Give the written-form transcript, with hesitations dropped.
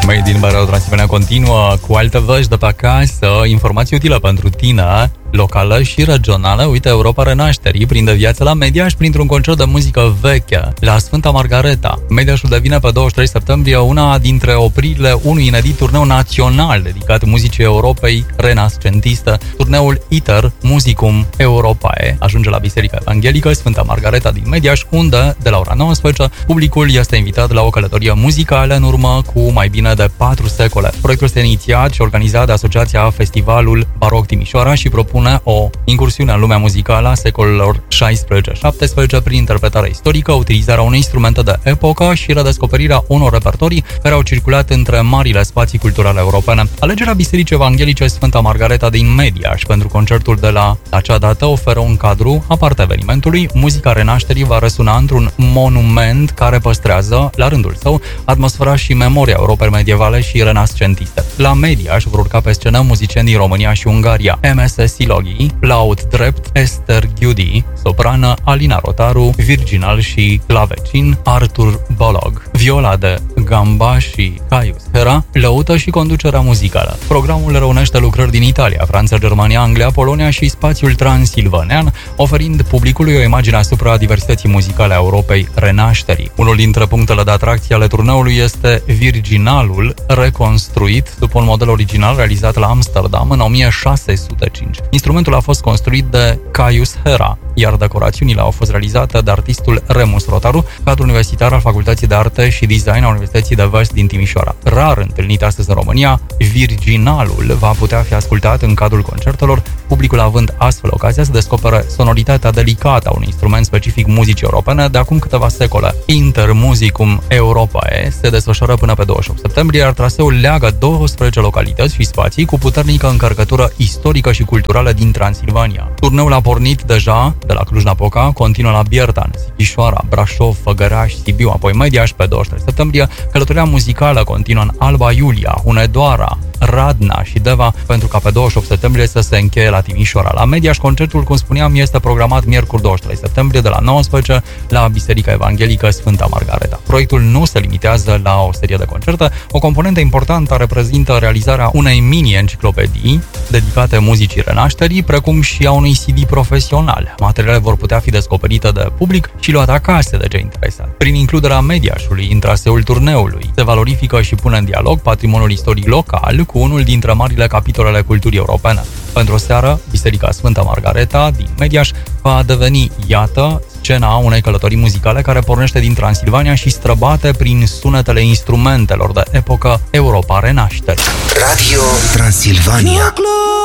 Mai din Radio Transilvania continuă cu alte vești de pe acasă, informații utile pentru tine, locală și regională. Uite, Europa Renașterii prinde viață la Mediaș printr-un concert de muzică veche la Sfânta Margareta. Mediașul devine pe 23 septembrie una dintre opririle unui inedit turneu național dedicat muzicii Europei renascentistă. Turneul ITER Musicum Europae ajunge la Biserica Evanghelică Sfânta Margareta din Mediaș, unde, de la ora 19, publicul este invitat la o călătorie muzicală în urmă cu mai bine de 4 secole. Proiectul este inițiat și organizat de Asociația Festivalul Baroc Timișoara și propune o incursiune în lumea muzicală a secolelor 16-17 prin interpretarea istorică, utilizarea unei instrumente de epocă și redescoperirea unor repertorii care au circulat între marile spații culturale europene. Alegerea Bisericii Evanghelice Sfânta Margareta din Mediaș pentru concertul de la acea dată oferă un cadru aparte evenimentului. Muzica Renașterii va răsuna într-un monument care păstrează, la rândul său, atmosfera și memoria Europei medievale și renascentiste. La Mediaș vor urca pe scenă muzicieni din România și Ungaria: MS Siloghi, laud drept Esther Ghiudi, soprană Alina Rotaru, virginal și clavecin Artur Bolog, viola de gamba și Caius Hera, lăută și conducerea muzicală. Programul reunește lucrări din Italia, Franța, Germania, Anglia, Polonia și spațiul transilvanean, oferind publicului o imagine asupra diversității muzicale a Europei Renașterii. Unul dintre punctele de atracție ale turneului este virginalul, reconstruit după un model original realizat la Amsterdam în 1605. Instrumentul a fost construit de Caius Hera, iar decorațiunile au fost realizate de artistul Remus Rotaru, cadru universitar al Facultății de Arte și Design a Universității de Vest din Timișoara. Rar întâlnit astăzi în România, virginalul va putea fi ascultat în cadrul concertelor, publicul având astfel ocazia să descopere sonoritatea delicată a unui instrument specific muzicii europene de acum câteva secole. Inter Musicum Europae se desfășoară până pe 28 septembrie, iar traseul leagă 12 localități și spații cu puternică încărcătură istorică și culturală din Transilvania. Turneul a pornit deja de la Cluj-Napoca, continuă la Biertan, Sighișoara, Brașov, Făgăraș, Sibiu, apoi Mediaș pe 23 septembrie. Călătoria muzicală continuă în Alba Iulia, Hunedoara, Radna și Deva, pentru ca pe 28 septembrie să se încheie la Timișoara. La Mediaș, concertul, cum spuneam, este programat miercuri 23 septembrie de la 19 la Biserica Evanghelică Sfânta Margareta. Proiectul nu se limitează la o serie de concerte. O componentă importantă reprezintă realizarea unei mini-enciclopedii dedicate muzicii Renașterii, precum și a unui CD profesional. Materialele vor putea fi descoperite de public și luate acasă de cei interesați. Prin includerea Mediașului în traseul turneului, se valorifică și pune în dialog patrimoniul istoric local cu unul dintre marile capitole ale culturii europene. Pentru o seară, Biserica Sfânta Margareta din Mediaș va deveni, iată, scena unei călătorii muzicale care pornește din Transilvania și străbate prin sunetele instrumentelor de epocă Europa Renașterii. Radio Transilvania.